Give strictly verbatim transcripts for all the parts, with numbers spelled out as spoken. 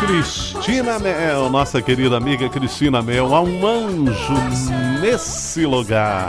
Cristina Mel, nossa querida amiga Cristina Mel, há um anjo nesse lugar.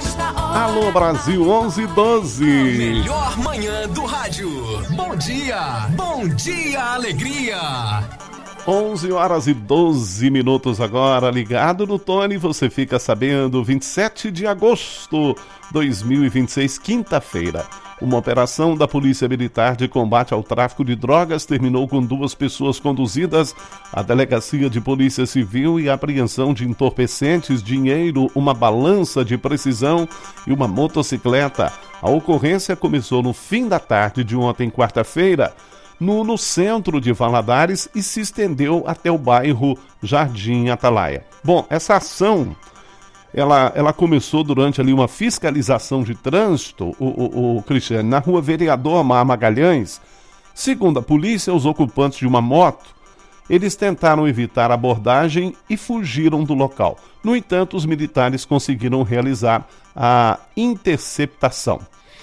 Alô Brasil, onze e doze. Melhor manhã do rádio. Bom dia, bom dia, alegria. onze horas e doze minutos agora, ligado no Tony, você fica sabendo, vinte e sete de agosto de dois mil e vinte e seis, quinta-feira. Uma operação da Polícia Militar de combate ao tráfico de drogas terminou com duas pessoas conduzidas à Delegacia de Polícia Civil e apreensão de entorpecentes, dinheiro, uma balança de precisão e uma motocicleta. A ocorrência começou no fim da tarde de ontem, quarta-feira, no, no centro de Valadares e se estendeu até o bairro Jardim Atalaia. Bom, essa ação... Ela, ela começou durante ali uma fiscalização de trânsito, o, o, o Cristiano, na rua Vereador Amar Magalhães. Segundo a polícia, os ocupantes de uma moto, eles tentaram evitar a abordagem e fugiram do local. No entanto, os militares conseguiram realizar a interceptação.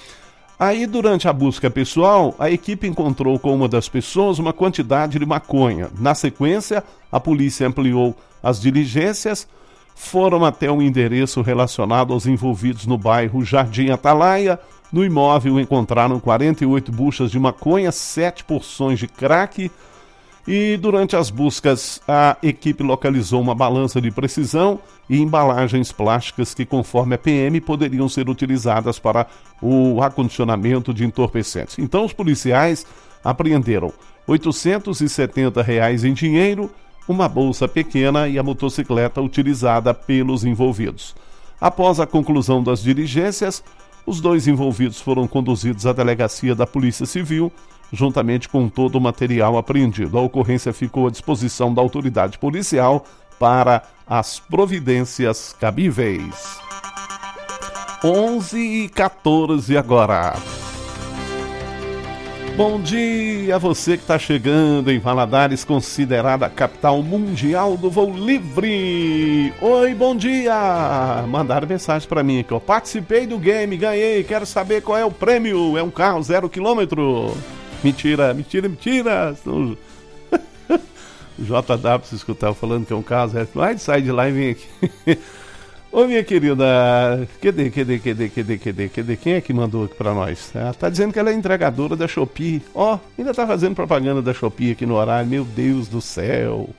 Aí, durante a busca pessoal, a equipe encontrou com uma das pessoas uma quantidade de maconha. Na sequência, a polícia ampliou as diligências, foram até um endereço relacionado aos envolvidos no bairro Jardim Atalaia. No imóvel encontraram quarenta e oito buchas de maconha, sete porções de crack e durante as buscas a equipe localizou uma balança de precisão e embalagens plásticas que, conforme a P M, poderiam ser utilizadas para o acondicionamento de entorpecentes. Então os policiais apreenderam oitocentos e setenta reais em dinheiro, uma bolsa pequena e a motocicleta utilizada pelos envolvidos. Após a conclusão das diligências, os dois envolvidos foram conduzidos à delegacia da Polícia Civil, juntamente com todo o material apreendido. A ocorrência ficou à disposição da autoridade policial para as providências cabíveis. onze e quatorze agora. Bom dia a você que está chegando em Valadares, considerada a capital mundial do voo livre. Oi, bom dia! Mandaram mensagem para mim aqui, ó. Participei do game, ganhei, quero saber qual é o prêmio. É um carro zero quilômetro. Mentira, mentira, mentira. O J W, se escutar falando que é um carro zero quilômetro, sai de lá e vem aqui. Ô minha querida, cadê, cadê, cadê, cadê, cadê, cadê? Quem é que mandou aqui pra nós? Ah, tá dizendo que ela é entregadora da Shopee. Ó, oh, ainda tá fazendo propaganda da Shopee aqui no horário. Meu Deus do céu.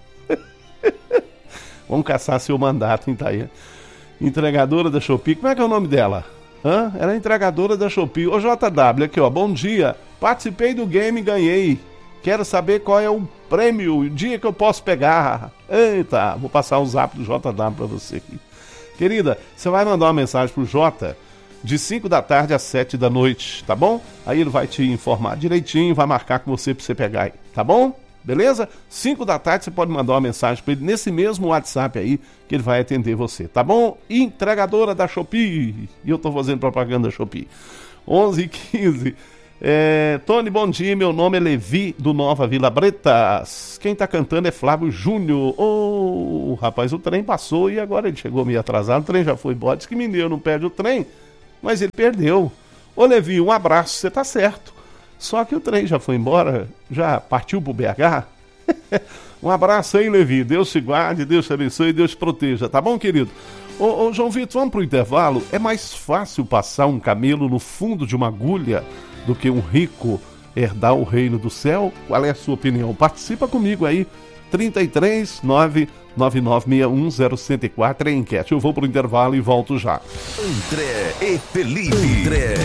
Vamos caçar seu mandato, hein, Thaia? Entregadora da Shopee, como é que é o nome dela? Hã? Ela é entregadora da Shopee. Ô J W, aqui ó, bom dia. Participei do game e ganhei. Quero saber qual é o prêmio, o dia que eu posso pegar. Eita, vou passar o zap do J W pra você aqui. Querida, você vai mandar uma mensagem pro Jota de cinco da tarde às sete da noite, tá bom? Aí ele vai te informar direitinho, vai marcar com você pra você pegar aí, tá bom? Beleza? cinco da tarde você pode mandar uma mensagem pra ele nesse mesmo WhatsApp aí, que ele vai atender você, tá bom? Entregadora da Shopee, e eu tô fazendo propaganda da Shopee. onze e quinze. É, Tony, bom dia, meu nome é Levi, do Nova Vila Bretas. Quem tá cantando é Flávio Júnior. Ô, oh, rapaz, o trem passou e agora ele chegou meio atrasado, o trem já foi embora. Diz que mineiro não perde o trem, mas ele perdeu. Ô Levi, um abraço, você tá certo. Só que o trem já foi embora, já partiu pro B H. Um abraço aí, Levi, Deus te guarde, Deus te abençoe, Deus te proteja, tá bom, querido? Ô, ô João Vitor, vamos pro intervalo? É mais fácil passar um camelo no fundo de uma agulha do que um rico herdar o reino do céu? Qual é a sua opinião? Participa comigo aí, trinta e três, nove nove nove seis um zero zero quatro, é enquete. Eu vou pro intervalo e volto já. André e Felipe. André